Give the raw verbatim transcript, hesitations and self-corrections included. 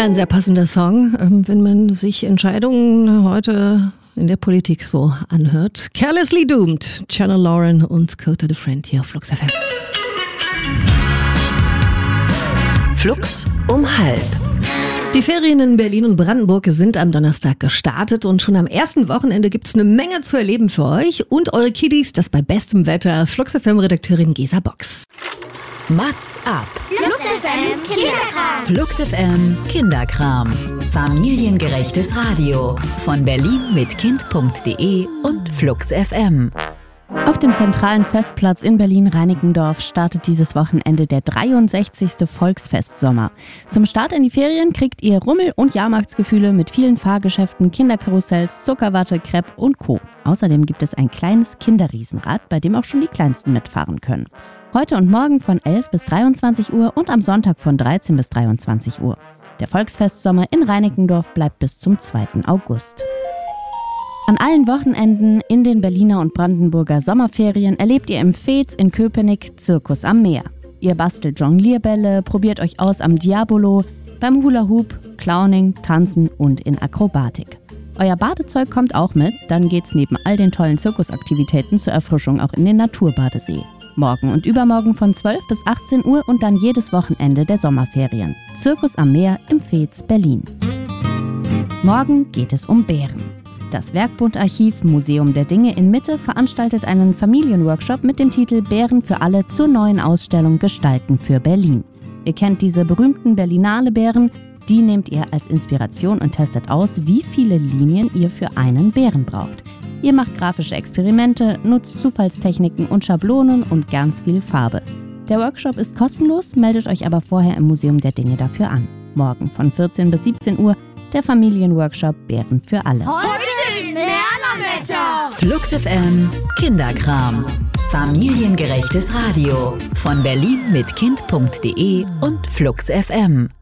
ja ein sehr passender Song, wenn man sich Entscheidungen heute in der Politik so anhört. Carelessly Doomed, Channel Lauren und Kota the Friend hier auf Flux F M. Flux um halb. Die Ferien in Berlin und Brandenburg sind am Donnerstag gestartet und schon am ersten Wochenende gibt es eine Menge zu erleben für euch und eure Kiddies, das bei bestem Wetter. Flux F M-Redakteurin Gesa Box. Mats ab. Flux F M Kinderkram. Flux F M Kinderkram. Familiengerechtes Radio von Berlin mit Kind punkt de und Flux F M. Auf dem zentralen Festplatz in Berlin-Reinickendorf startet dieses Wochenende der dreiundsechzigste Volksfestsommer. Zum Start in die Ferien kriegt ihr Rummel- und Jahrmarktsgefühle mit vielen Fahrgeschäften, Kinderkarussells, Zuckerwatte, Crepe und Co. Außerdem gibt es ein kleines Kinderriesenrad, bei dem auch schon die Kleinsten mitfahren können. Heute und morgen von elf bis dreiundzwanzig Uhr und am Sonntag von dreizehn bis dreiundzwanzig Uhr. Der Volksfestsommer in Reinickendorf bleibt bis zum zweiten August. An allen Wochenenden in den Berliner und Brandenburger Sommerferien erlebt ihr im Veets in Köpenick Zirkus am Meer. Ihr bastelt Jonglierbälle, probiert euch aus am Diabolo, beim Hula Hoop, Clowning, Tanzen und in Akrobatik. Euer Badezeug kommt auch mit, dann geht's neben all den tollen Zirkusaktivitäten zur Erfrischung auch in den Naturbadesee. Morgen und übermorgen von zwölf bis achtzehn Uhr und dann jedes Wochenende der Sommerferien. Zirkus am Meer im Veets Berlin. Morgen geht es um Bären. Das Werkbundarchiv Museum der Dinge in Mitte veranstaltet einen Familienworkshop mit dem Titel Bären für alle zur neuen Ausstellung Gestalten für Berlin. Ihr kennt diese berühmten Berlinale-Bären, die nehmt ihr als Inspiration und testet aus, wie viele Linien ihr für einen Bären braucht. Ihr macht grafische Experimente, nutzt Zufallstechniken und Schablonen und ganz viel Farbe. Der Workshop ist kostenlos, meldet euch aber vorher im Museum der Dinge dafür an. Morgen von vierzehn bis siebzehn Uhr der Familienworkshop Bären für alle. Heute ist Lernerwetter. Flux F M Kinderkram. Familiengerechtes Radio von Berlin mit Kind punkt de und Flux F M.